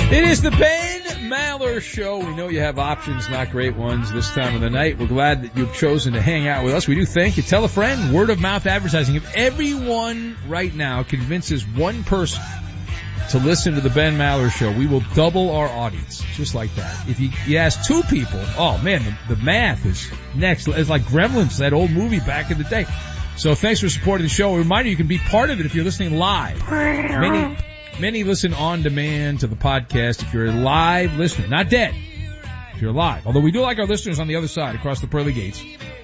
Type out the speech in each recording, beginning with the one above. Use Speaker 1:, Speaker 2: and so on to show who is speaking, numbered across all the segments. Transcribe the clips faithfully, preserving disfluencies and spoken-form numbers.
Speaker 1: It is the Ben Maller Show. We know you have options, not great ones, this time of the night. We're glad that you've chosen to hang out with us. We do thank you. Tell a friend. Word of mouth advertising. If everyone right now convinces one person to listen to the Ben Maller Show, we will double our audience, just like that. If you, you ask two people, oh man, the, the math is next. It's like Gremlins, that old movie back in the day. So thanks for supporting the show. A reminder, you can be part of it if you're listening live. Many, many listen on demand to the podcast if you're a live listener, not dead. If you're live. Although we do like our listeners on the other side, across the pearly gates.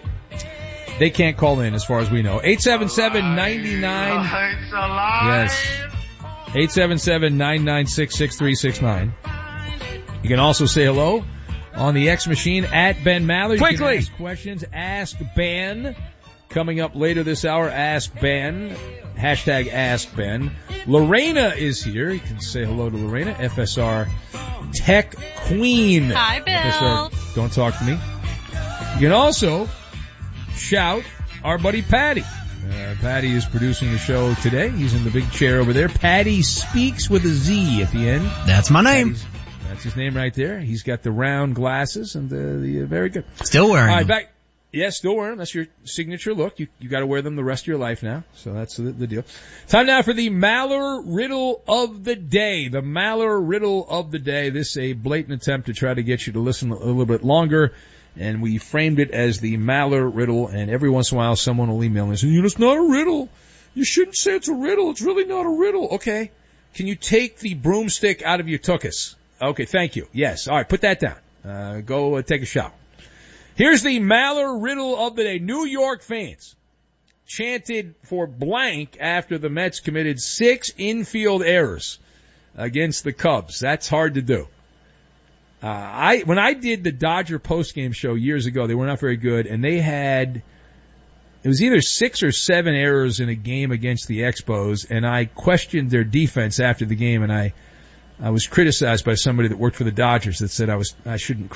Speaker 1: They can't call in as far as we know. eight seven seven, nine nine Yes. eight seven seven, nine nine six, six three six nine. You can also say hello on the X machine at Ben Maller. You
Speaker 2: Quickly.
Speaker 1: can ask questions. Ask Ben. Coming up later this hour, Ask Ben. Hashtag Ask Ben. Lorena is here. You can say hello to Lorena, F S R Tech Queen.
Speaker 3: Hi, Bill.
Speaker 1: F S R, don't talk to me. You can also shout our buddy Patty. Uh, Patty is producing the show today. He's in the big chair over there. Patty Speaks with a Z at the end.
Speaker 2: That's my name.
Speaker 1: Patty's, that's his name right there. He's got the round glasses and uh, the uh, very good.
Speaker 2: Still wearing
Speaker 1: All right,
Speaker 2: them.
Speaker 1: back. Yeah, still wearing them. That's your signature look. You you got to wear them the rest of your life now. So that's the, the deal. Time now for the Maller Riddle of the Day. The Maller Riddle of the Day. This is a blatant attempt to try to get you to listen a little bit longer. And we framed it as the Maller Riddle, and every once in a while someone will email me and say, you know, it's not a riddle. You shouldn't say it's a riddle. It's really not a riddle. Okay. Can you take the broomstick out of your tuchus? Okay, thank you. Yes. All right, put that down. Uh, go uh, take a shower. Here's the Maller Riddle of the Day. New York fans chanted for blank after the Mets committed six infield errors against the Cubs. That's hard to do. Uh, I, when I did the Dodger postgame show years ago, they were not very good, and they had, it was either six or seven errors in a game against the Expos, and I questioned their defense after the game, and I, I was criticized by somebody that worked for the Dodgers that said I was, I shouldn't